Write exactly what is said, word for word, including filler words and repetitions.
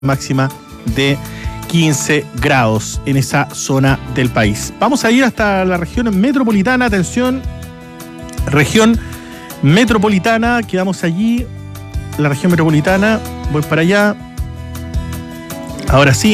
máxima de quince grados en esa zona del país. Vamos a ir hasta la región metropolitana. Atención, región metropolitana, quedamos allí. La región metropolitana, voy para allá. Ahora sí.